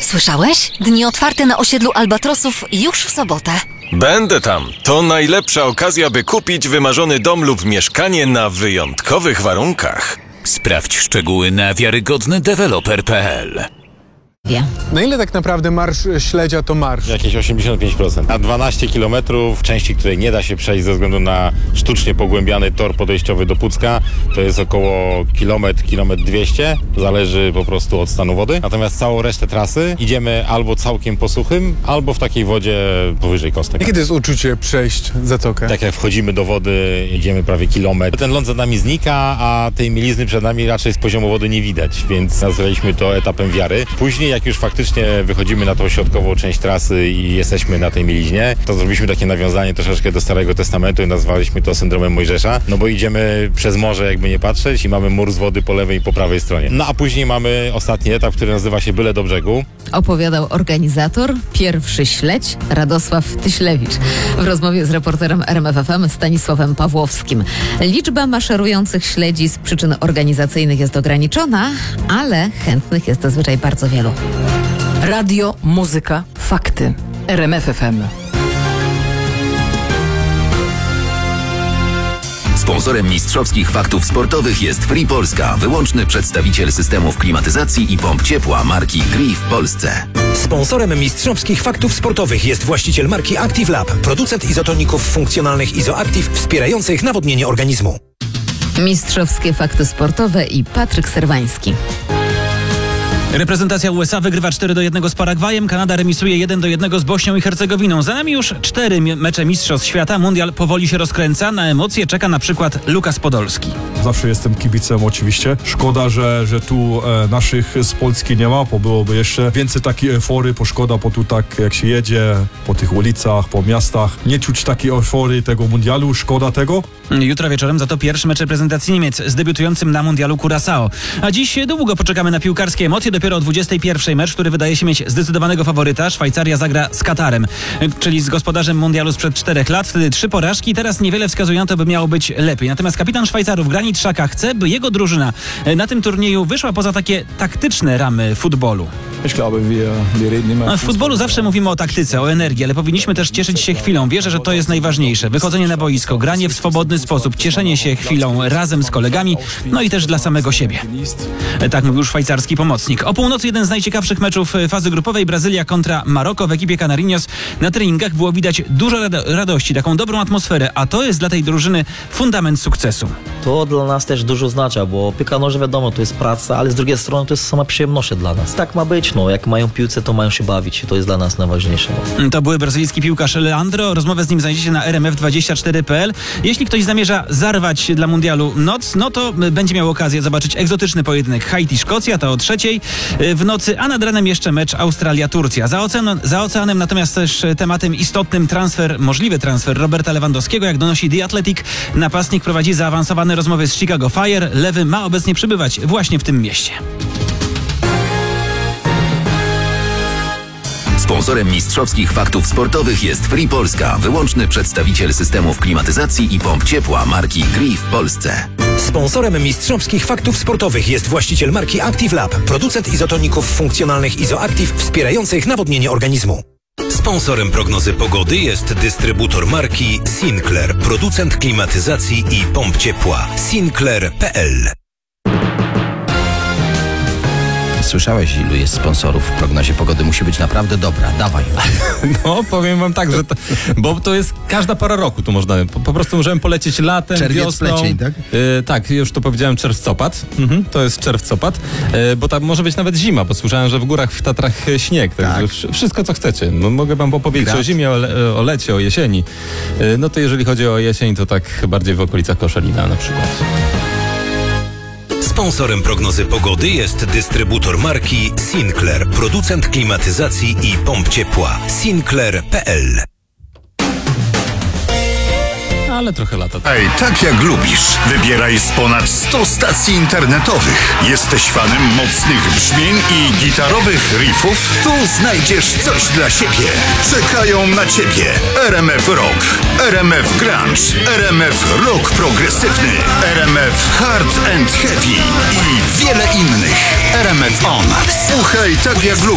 Słyszałeś? Dni otwarte na osiedlu Albatrosów już w sobotę. Będę tam. To najlepsza okazja, by kupić wymarzony dom lub mieszkanie na wyjątkowych warunkach. Sprawdź szczegóły na wiarygodnydeweloper.pl. Na ile tak naprawdę marsz śledzia to marsz? Jakieś 85%. Na 12 km części, której nie da się przejść ze względu na sztucznie pogłębiany tor podejściowy do Pucka, to jest około kilometr 200, zależy po prostu od stanu wody. Natomiast całą resztę trasy idziemy albo całkiem po suchym, albo w takiej wodzie powyżej kostek. Jakie to jest uczucie przejść zatokę? Tak jak wchodzimy do wody, idziemy prawie kilometr. Ten ląd za nami znika, a tej mielizny przed nami raczej z poziomu wody nie widać, więc nazwaliśmy to etapem wiary. Później, jak już faktycznie wychodzimy na tą środkową część trasy i jesteśmy na tej mieliźnie, to zrobiliśmy takie nawiązanie troszeczkę do Starego Testamentu i nazwaliśmy to syndromem Mojżesza, no bo idziemy przez morze, jakby nie patrzeć, i mamy mur z wody po lewej i po prawej stronie. No a później mamy ostatni etap, który nazywa się Byle do brzegu. Opowiadał organizator, pierwszy śledź, Radosław Tyślewicz, w rozmowie z reporterem RMF FM Stanisławem Pawłowskim. Liczba maszerujących śledzi z przyczyn organizacyjnych jest ograniczona, ale chętnych jest zazwyczaj bardzo wielu. Radio, muzyka, fakty. RMF FM. Sponsorem mistrzowskich faktów sportowych jest Free Polska, wyłączny przedstawiciel systemów klimatyzacji i pomp ciepła marki Gree w Polsce. Sponsorem mistrzowskich faktów sportowych jest właściciel marki Active Lab, producent izotoników funkcjonalnych Izoactive wspierających nawodnienie organizmu. Mistrzowskie fakty sportowe i Patryk Serwański. Reprezentacja USA wygrywa 4-1 z Paragwajem, Kanada remisuje 1-1 z Bośnią i Hercegowinią. Za nami już 4 mecze mistrzostw świata, mundial powoli się rozkręca, na emocje czeka na przykład Lukas Podolski. Zawsze jestem kibicem oczywiście. Szkoda, że tu naszych z Polski nie ma, bo byłoby jeszcze więcej takiej euforii, bo szkoda, bo tu tak jak się jedzie po tych ulicach, po miastach, nie czuć takiej euforii tego mundialu, szkoda tego. Jutro wieczorem za to pierwszy mecz reprezentacji Niemiec z debiutującym na mundialu Curaçao. A dziś długo poczekamy na piłkarskie emocje. Dopiero o 21 mecz, który wydaje się mieć zdecydowanego faworyta. Szwajcaria zagra z Katarem, czyli z gospodarzem mundialu sprzed 4 lat. Wtedy 3 porażki. Teraz niewiele wskazuje na to, by miało być lepiej. Natomiast kapitan Szwajcarów Granit Xhaka chce, by jego drużyna na tym turnieju wyszła poza takie taktyczne ramy futbolu. W futbolu zawsze mówimy o taktyce, o energii, ale powinniśmy też cieszyć się chwilą. Wierzę, że to jest najważniejsze. Wychodzenie na boisko, granie w swobodny sposób, cieszenie się chwilą razem z kolegami, no i też dla samego siebie. Tak mówił szwajcarski pomocnik. O północy jeden z najciekawszych meczów fazy grupowej, Brazylia kontra Maroko w ekipie Canarinos. Na treningach było widać dużo radości, taką dobrą atmosferę, a to jest dla tej drużyny fundament sukcesu. To dla nas też dużo oznacza, bo piłka nożna wiadomo, to jest praca, ale z drugiej strony to jest sama przyjemność dla nas. Tak ma być, no, jak mają piłce, to mają się bawić, to jest dla nas najważniejsze. To były brazylijski piłkarz Leandro, rozmowę z nim znajdziecie na rmf24.pl. Jeśli ktoś zamierza zarwać dla mundialu noc, no to będzie miał okazję zobaczyć egzotyczny pojedynek Haiti-Szkocja, to o 3:00 w nocy, a nad ranem jeszcze mecz Australia-Turcja. Za oceanem natomiast też tematem istotnym możliwy transfer Roberta Lewandowskiego. Jak donosi The Athletic, napastnik prowadzi zaawansowane rozmowy z Chicago Fire. Lewy ma obecnie przybywać właśnie w tym mieście. Sponsorem mistrzowskich faktów sportowych jest Free Polska, wyłączny przedstawiciel systemów klimatyzacji i pomp ciepła marki Gree w Polsce. Sponsorem mistrzowskich faktów sportowych jest właściciel marki Active Lab, producent izotoników funkcjonalnych Izoactive wspierających nawodnienie organizmu. Sponsorem prognozy pogody jest dystrybutor marki Sinclair, producent klimatyzacji i pomp ciepła. Sinclair.pl. Słyszałeś, ilu jest sponsorów w prognozie pogody? Musi być naprawdę dobra. Dawaj. No, powiem wam tak, że bo to jest każda pora roku, tu można, po prostu możemy polecieć latem, Czerwiec, wiosną. plecień, tak? Tak, już to powiedziałem, czerwcopad. To jest czerwcopad, bo tam może być nawet zima, bo słyszałem, że w górach w Tatrach śnieg, także wszystko co chcecie. No, mogę wam opowiedzieć o zimie, o lecie, o jesieni. No to jeżeli chodzi o jesień, to tak bardziej w okolicach Koszalina na przykład. Sponsorem prognozy pogody jest dystrybutor marki Sinclair, producent klimatyzacji i pomp ciepła. Sinclair.pl. Ale trochę lata. Ej, tak jak lubisz. Wybieraj z ponad 100 stacji internetowych. Jesteś fanem mocnych brzmień i gitarowych riffów? Tu znajdziesz coś dla siebie. Czekają na ciebie RMF Rock, RMF Grunge, RMF Rock Progresywny, RMF Hard and Heavy i wiele innych. RMF On. Słuchaj tak jak lubisz.